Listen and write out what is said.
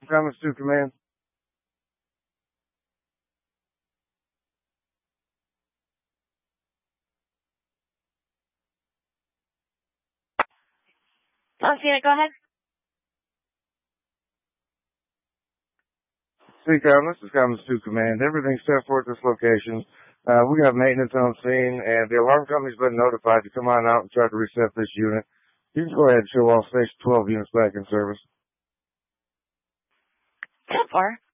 Comments to command. Monsignor, go ahead. CCOM, this is Comments to command. Everything's set for at this location. We got maintenance on scene, and the alarm company's been notified to come on out and try to reset this unit. You can go ahead and show all Station 12 units back in service. 10-4.